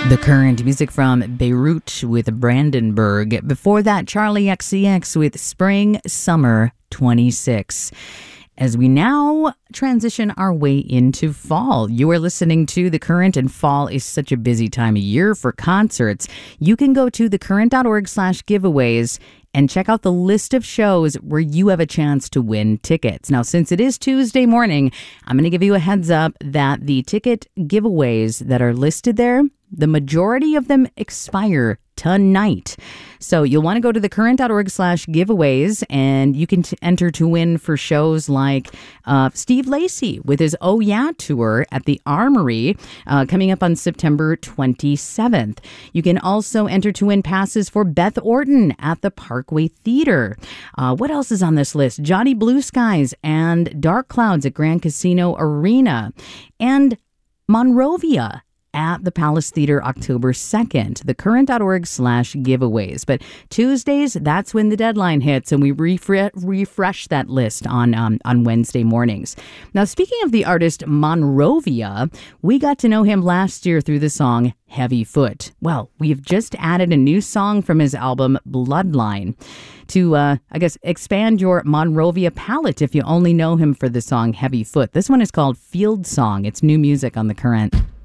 The Current, music from Beirut with Brandenburg. Before that, Charlie XCX with Spring Summer 26. As we now transition our way into fall, you are listening to The Current, and fall is such a busy time of year for concerts. You can go to thecurrent.org/giveaways and check out the list of shows where you have a chance to win tickets. Now, since it is Tuesday morning, I'm going to give you a heads up that the ticket giveaways that are listed there, the majority of them expire tonight. So you'll want to go to thecurrent.org/giveaways, and you can enter to win for shows like Steve Lacy with his Oh Yeah tour at the Armory coming up on September 27th. You can also enter to win passes for Beth Orton at the Parkway Theater. What else is on this list? Johnny Blue Skies and Dark Clouds at Grand Casino Arena, and Monrovia at the Palace Theater October 2nd, thecurrent.org/giveaways. But Tuesdays, that's when the deadline hits, and we refresh that list on Wednesday mornings. Now, speaking of the artist Monrovia, we got to know him last year through the song Heavy Foot. Well, we've just added a new song from his album Bloodline to, expand your Monrovia palette if you only know him for the song Heavy Foot. This one is called Field Song. It's new music on The Current.